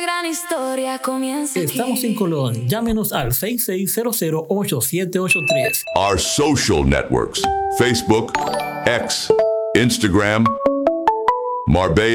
gran historia comienza aquí. Estamos en Colón. Llámenos al 6600-8783. Our social networks: Facebook, X, Instagram, Marbella